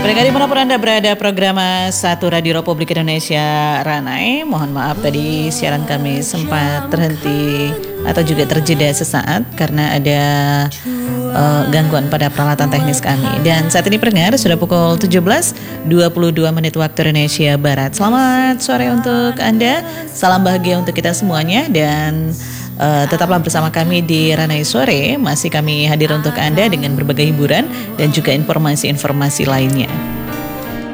Pendengar dimanapun Anda berada, program Satu Radio Republik Indonesia Ranai. Mohon maaf tadi siaran kami sempat terhenti atau juga terjeda sesaat karena ada gangguan pada peralatan teknis kami. Dan saat ini pendengar sudah pukul 17.22 menit waktu Indonesia Barat. Selamat sore untuk Anda, salam bahagia untuk kita semuanya, dan tetaplah bersama kami di Ranai Sore. Masih kami hadir untuk Anda dengan berbagai hiburan dan juga informasi-informasi lainnya.